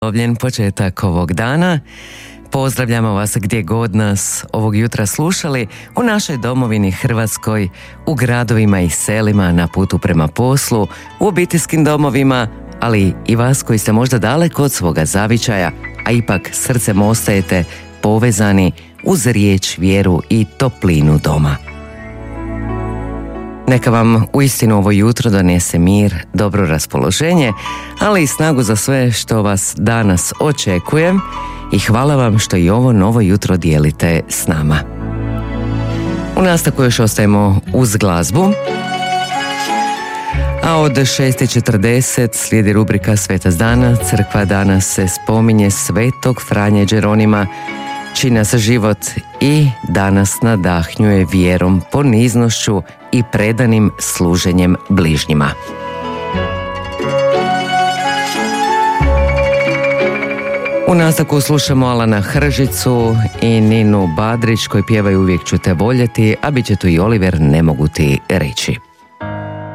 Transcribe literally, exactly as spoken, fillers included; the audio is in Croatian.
Blagoslovljen početak ovog dana. Pozdravljamo vas gdje god nas ovog jutra slušali, u našoj domovini Hrvatskoj, u gradovima i selima, na putu prema poslu, u obiteljskim domovima, ali i vas koji ste možda daleko od svoga zavičaja, a ipak srcem ostajete povezani uz riječ, vjeru i toplinu doma. Neka vam uistinu ovo jutro donese mir, dobro raspoloženje, ali i snagu za sve što vas danas očekuje i hvala vam što i ovo novo jutro dijelite s nama. U nastavku još ostajemo uz glazbu, a od šest i četrdeset slijedi rubrika Svetac dana. Crkva danas se spominje svetog Franje Đeronima, čiji nas život i danas nadahnjuje vjerom, poniznošću i predanim služenjem bližnjima. U nastavku slušamo Alana Hržicu i Ninu Badrić koji pjevaju Uvijek ću te voljeti, a bit će tu i Oliver Ne mogu ti reći.